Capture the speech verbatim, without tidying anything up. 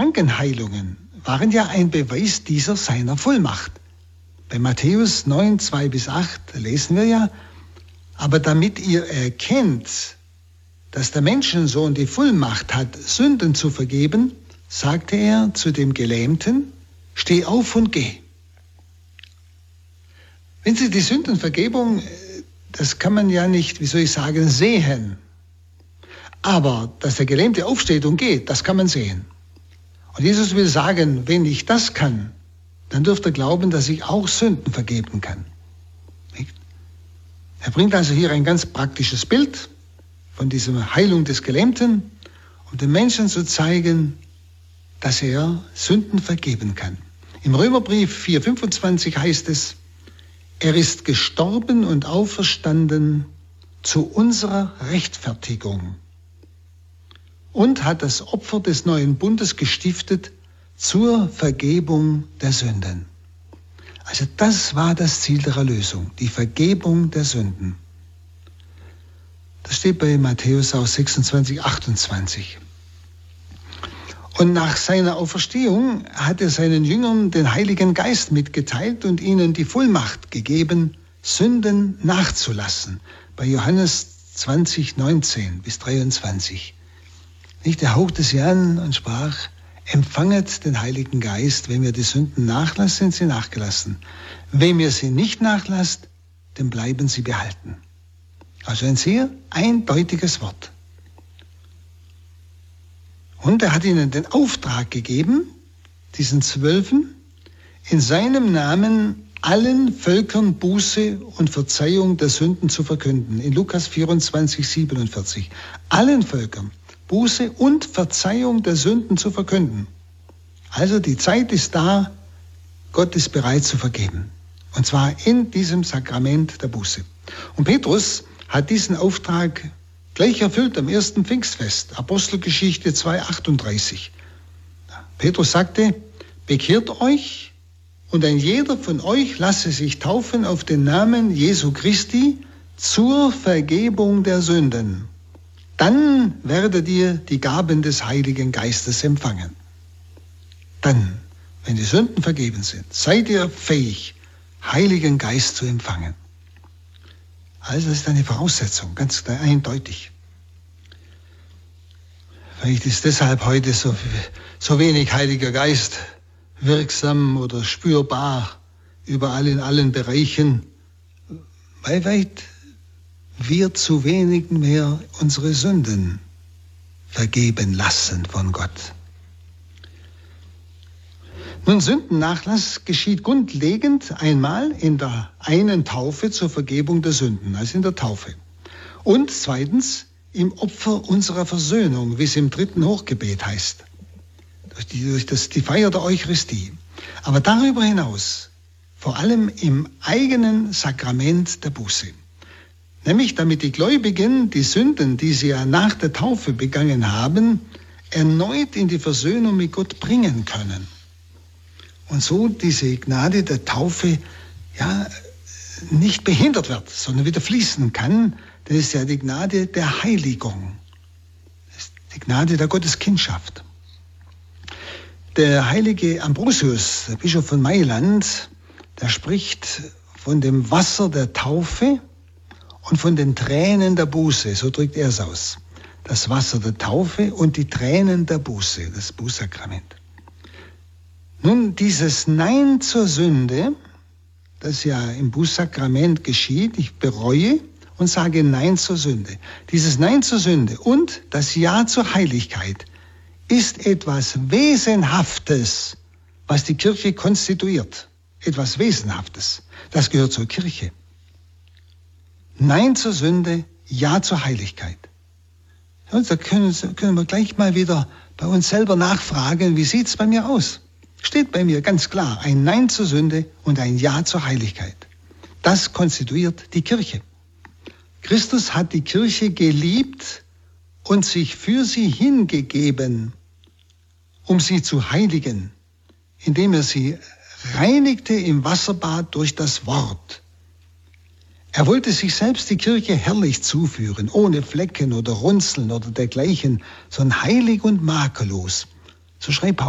Krankenheilungen waren ja ein Beweis dieser seiner Vollmacht. Bei Matthäus neun, zwei bis acht lesen wir ja, aber damit ihr erkennt, dass der Menschensohn die Vollmacht hat, Sünden zu vergeben, sagte er zu dem Gelähmten, steh auf und geh. Wenn Sie die Sündenvergebung, das kann man ja nicht, wie soll ich sagen, sehen. Aber dass der Gelähmte aufsteht und geht, das kann man sehen. Und Jesus will sagen, wenn ich das kann, dann dürft ihr glauben, dass ich auch Sünden vergeben kann. Nicht? Er bringt also hier ein ganz praktisches Bild von dieser Heilung des Gelähmten, um den Menschen zu zeigen, dass er Sünden vergeben kann. Im Römerbrief vier, fünfundzwanzig heißt es, er ist gestorben und auferstanden zu unserer Rechtfertigung und hat das Opfer des neuen Bundes gestiftet zur Vergebung der Sünden. Also das war das Ziel der Erlösung, die Vergebung der Sünden. Das steht bei Matthäus auch sechsundzwanzig, achtundzwanzig. Und nach seiner Auferstehung hat er seinen Jüngern den Heiligen Geist mitgeteilt und ihnen die Vollmacht gegeben, Sünden nachzulassen. Bei Johannes zwanzig, neunzehn bis dreiundzwanzig. Nicht, er hauchte sie an und sprach, empfanget den Heiligen Geist, wenn ihr die Sünden nachlasst, sind sie nachgelassen. Wenn ihr sie nicht nachlasst, dann bleiben sie behalten. Also ein sehr eindeutiges Wort. Und er hat ihnen den Auftrag gegeben, diesen Zwölfen, in seinem Namen allen Völkern Buße und Verzeihung der Sünden zu verkünden. In Lukas vierundzwanzig, siebenundvierzig. Allen Völkern Buße und Verzeihung der Sünden zu verkünden. Also die Zeit ist da, Gott ist bereit zu vergeben. Und zwar in diesem Sakrament der Buße. Und Petrus hat diesen Auftrag gleich erfüllt am ersten Pfingstfest, Apostelgeschichte zwei, achtunddreißig. Petrus sagte, bekehrt euch und ein jeder von euch lasse sich taufen auf den Namen Jesu Christi zur Vergebung der Sünden. Dann werdet ihr die Gaben des Heiligen Geistes empfangen. Dann, wenn die Sünden vergeben sind, seid ihr fähig, Heiligen Geist zu empfangen. Also das ist eine Voraussetzung, ganz eindeutig. Vielleicht ist deshalb heute so, so wenig Heiliger Geist wirksam oder spürbar überall in allen Bereichen, weil weit wir zu wenig mehr unsere Sünden vergeben lassen von Gott. Nun, Sündennachlass geschieht grundlegend einmal in der einen Taufe zur Vergebung der Sünden, also in der Taufe. Und zweitens im Opfer unserer Versöhnung, wie es im dritten Hochgebet heißt, durch die, durch das, die Feier der Eucharistie. Aber darüber hinaus vor allem im eigenen Sakrament der Buße. Nämlich damit die Gläubigen die Sünden, die sie ja nach der Taufe begangen haben, erneut in die Versöhnung mit Gott bringen können. Und so diese Gnade der Taufe ja nicht behindert wird, sondern wieder fließen kann. Das ist ja die Gnade der Heiligung. Das ist die Gnade der Gotteskindschaft. Der heilige Ambrosius, der Bischof von Mailand, der spricht von dem Wasser der Taufe und von den Tränen der Buße, so drückt er es aus. Das Wasser der Taufe und die Tränen der Buße, das Bußsakrament. Nun, dieses Nein zur Sünde, das ja im Bußsakrament geschieht, ich bereue und sage Nein zur Sünde. Dieses Nein zur Sünde und das Ja zur Heiligkeit ist etwas Wesenhaftes, was die Kirche konstituiert. Etwas Wesenhaftes. Das gehört zur Kirche. Nein zur Sünde, Ja zur Heiligkeit. Und da können, können wir gleich mal wieder bei uns selber nachfragen, wie sieht's bei mir aus? Steht bei mir ganz klar ein Nein zur Sünde und ein Ja zur Heiligkeit. Das konstituiert die Kirche. Christus hat die Kirche geliebt und sich für sie hingegeben, um sie zu heiligen, indem er sie reinigte im Wasserbad durch das Wort. Er wollte sich selbst die Kirche herrlich zuführen, ohne Flecken oder Runzeln oder dergleichen, sondern heilig und makellos. So schreibt